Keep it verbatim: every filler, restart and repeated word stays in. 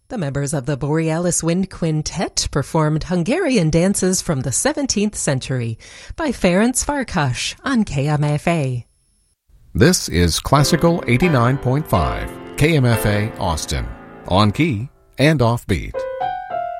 The members of the Borealis Wind Quintet performed Hungarian dances from the seventeenth century by Ferenc Farkas on K M F A. This is Classical eighty-nine point five, K M F A Austin, on key and offbeat.